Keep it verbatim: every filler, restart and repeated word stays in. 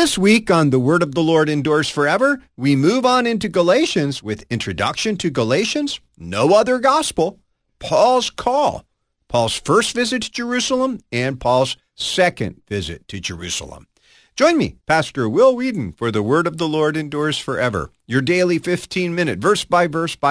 This week on The Word of the Lord Endures Forever, we move on into Galatians with Introduction to Galatians, No Other Gospel, Paul's Call, Paul's first visit to Jerusalem, and Paul's second visit to Jerusalem. Join me, Pastor Will Whedon, for The Word of the Lord Endures Forever, your daily fifteen-minute verse-by-verse Bible